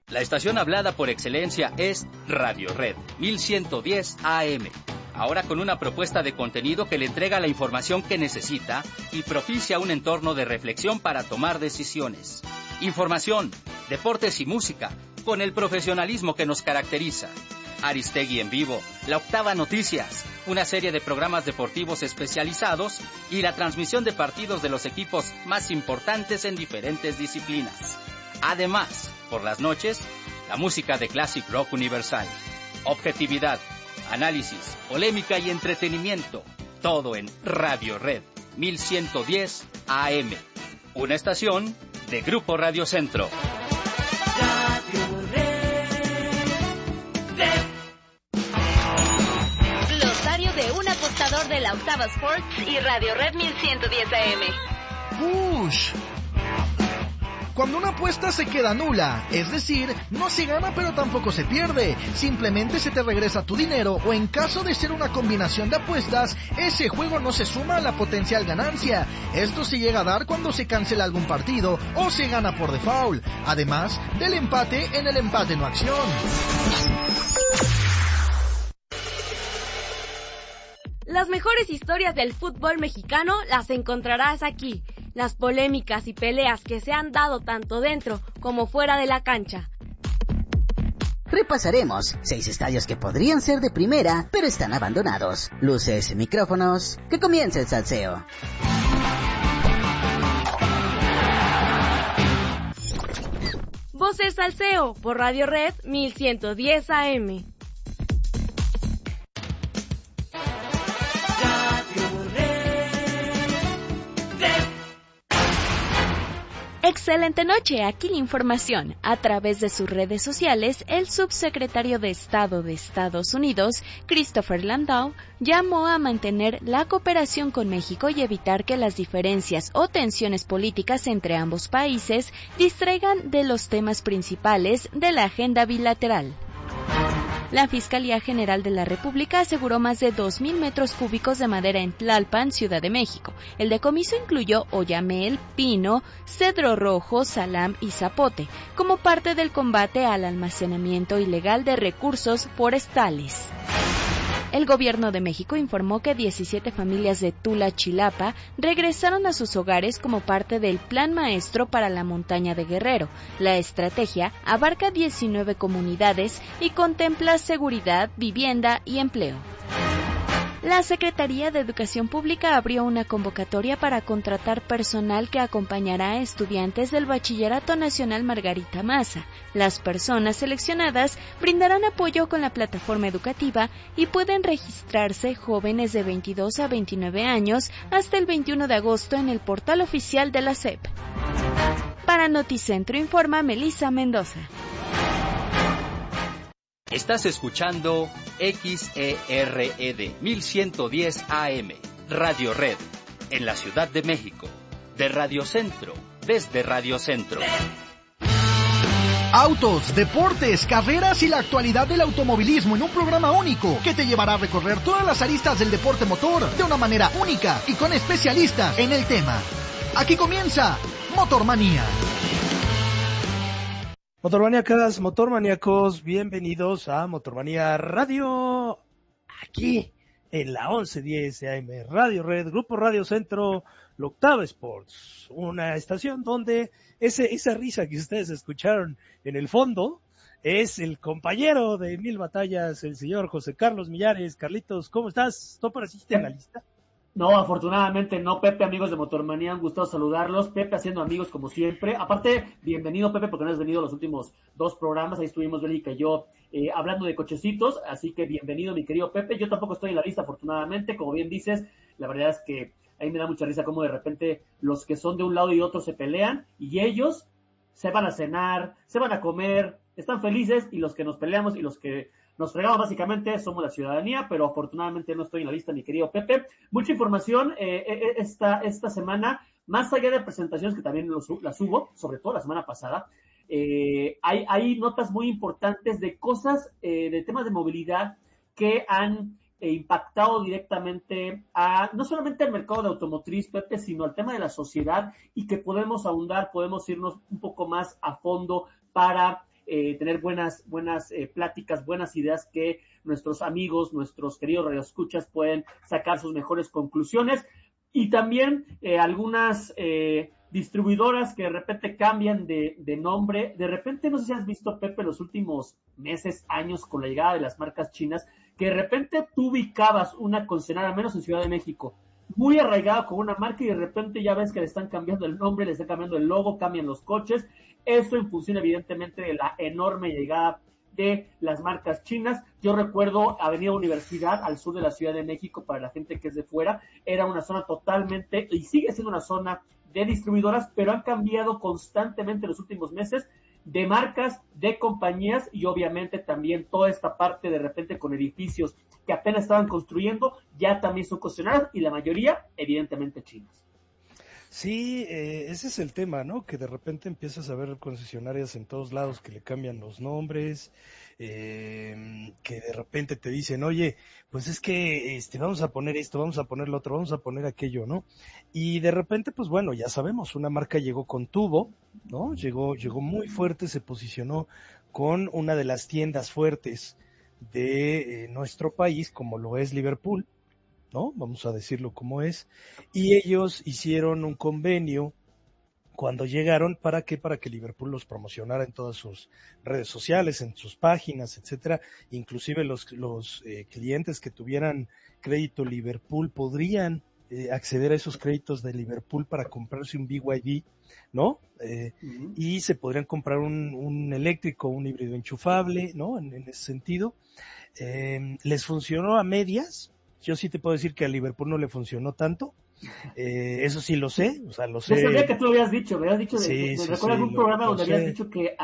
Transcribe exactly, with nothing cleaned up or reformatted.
La estación hablada por excelencia es Radio Red mil ciento diez A M. Ahora con una propuesta de contenido que le entrega la información que necesita y propicia un entorno de reflexión para tomar decisiones. Información, deportes y música, con el profesionalismo que nos caracteriza. Aristegui en vivo, La Octava Noticias, una serie de programas deportivos especializados y la transmisión de partidos de los equipos más importantes en diferentes disciplinas. Además, por las noches, la música de Classic Rock Universal. Objetividad, análisis, polémica y entretenimiento. Todo en Radio Red mil ciento diez A M. Una estación de Grupo Radio Centro. Radio Red. Red. Glosario de un apostador de la Octava Sports y Radio Red mil ciento diez A M. Push. Cuando una apuesta se queda nula, es decir, no se gana pero tampoco se pierde, simplemente se te regresa tu dinero o en caso de ser una combinación de apuestas, ese juego no se suma a la potencial ganancia. Esto se llega a dar cuando se cancela algún partido o se gana por default, además del empate en el empate no acción. Las mejores historias del fútbol mexicano las encontrarás aquí. Las polémicas y peleas que se han dado tanto dentro como fuera de la cancha. Repasaremos seis estadios que podrían ser de primera, pero están abandonados. Luces, micrófonos, que comience el salseo. Voces Salseo por Radio Red mil ciento diez A M. Excelente noche, aquí la información. A través de sus redes sociales, el subsecretario de Estado de Estados Unidos, Christopher Landau, llamó a mantener la cooperación con México y evitar que las diferencias o tensiones políticas entre ambos países distraigan de los temas principales de la agenda bilateral. La Fiscalía General de la República aseguró más de dos mil metros cúbicos de madera en Tlalpan, Ciudad de México. El decomiso incluyó oyamel, pino, cedro rojo, salam y zapote, como parte del combate al almacenamiento ilegal de recursos forestales. El Gobierno de México informó que diecisiete familias de Tula, Chilapa, regresaron a sus hogares como parte del Plan Maestro para la Montaña de Guerrero. La estrategia abarca diecinueve comunidades y contempla seguridad, vivienda y empleo. La Secretaría de Educación Pública abrió una convocatoria para contratar personal que acompañará a estudiantes del Bachillerato Nacional Margarita Maza. Las personas seleccionadas brindarán apoyo con la plataforma educativa y pueden registrarse jóvenes de veintidós a veintinueve años hasta el veintiuno de agosto en el portal oficial de la S E P. Para Noticentro informa Melissa Mendoza. Estás escuchando X E R E D mil ciento diez A M, Radio Red, en la Ciudad de México, de Radio Centro, desde Radio Centro. Autos, deportes, carreras y la actualidad del automovilismo en un programa único que te llevará a recorrer todas las aristas del deporte motor de una manera única y con especialistas en el tema. Aquí comienza Motormanía. Motormaníacas, motormaníacos, bienvenidos a Motormanía Radio, aquí en la once diez A M, Radio Red, Grupo Radio Centro, la Octava Sports, una estación donde ese, esa risa que ustedes escucharon en el fondo es el compañero de Mil Batallas, el señor José Carlos Millares. Carlitos, ¿cómo estás? ¿Tú apareciste en la lista? No, afortunadamente no, Pepe, amigos de Motormanía, un gusto saludarlos. Pepe haciendo amigos como siempre. Aparte, bienvenido, Pepe, porque no has venido los últimos dos programas. Ahí estuvimos Bélica y yo eh, hablando de cochecitos, así que bienvenido, mi querido Pepe. Yo tampoco estoy en la lista, afortunadamente. Como bien dices, la verdad es que ahí me da mucha risa cómo de repente los que son de un lado y otro se pelean y ellos se van a cenar, se van a comer, están felices, y los que nos peleamos y los que nos fregamos básicamente somos la ciudadanía, pero afortunadamente no estoy en la lista, mi querido Pepe. Mucha información eh, eh, esta, esta semana, más allá de presentaciones que también los, las hubo, sobre todo la semana pasada, eh, hay, hay notas muy importantes de cosas, eh, de temas de movilidad que han eh, impactado directamente a, no solamente al mercado de automotriz, Pepe, sino al tema de la sociedad, y que podemos ahondar, podemos irnos un poco más a fondo para eh, tener buenas, buenas eh, pláticas, buenas ideas que nuestros amigos, nuestros queridos radioescuchas pueden sacar sus mejores conclusiones. Y también eh, algunas eh, distribuidoras que de repente cambian de, de nombre. De repente, no sé si has visto, Pepe, los últimos meses, años, con la llegada de las marcas chinas, que de repente tú ubicabas una concesionaria, menos en Ciudad de México, muy arraigada con una marca, y de repente ya ves que le están cambiando el nombre, le están cambiando el logo, cambian los coches. Eso en función, evidentemente, de la enorme llegada de las marcas chinas. Yo recuerdo Avenida Universidad, al sur de la Ciudad de México, para la gente que es de fuera, era una zona totalmente, y sigue siendo una zona de distribuidoras, pero han cambiado constantemente en los últimos meses de marcas, de compañías, y obviamente también toda esta parte de repente con edificios que apenas estaban construyendo, ya también son concesionarios, y la mayoría, evidentemente, chinos. Sí, eh, ese es el tema, ¿no? Que de repente empiezas a ver concesionarias en todos lados que le cambian los nombres, eh, que de repente te dicen, oye, pues es que este, vamos a poner esto, vamos a poner lo otro, vamos a poner aquello, ¿no? Y de repente, pues bueno, ya sabemos, una marca llegó con tubo, ¿no? Llegó, llegó muy fuerte, se posicionó con una de las tiendas fuertes de eh, nuestro país, como lo es Liverpool, ¿no? Vamos a decirlo como es, y ellos hicieron un convenio cuando llegaron, ¿para qué? Para que Liverpool los promocionara en todas sus redes sociales, en sus páginas, etcétera. Inclusive los, los eh, clientes que tuvieran crédito Liverpool podrían eh, acceder a esos créditos de Liverpool para comprarse un B Y D, ¿no? Eh, uh-huh. Y se podrían comprar un, un eléctrico, un híbrido enchufable, ¿no? En, en ese sentido. Eh, les funcionó a medias. Yo sí te puedo decir que a Liverpool no le funcionó tanto, eh, eso sí lo sé, o sea, lo sé. Yo sabía que tú lo habías dicho, me habías dicho, de, sí, de, de, sí, recuerdo sí, algún lo, programa lo donde sé. habías dicho que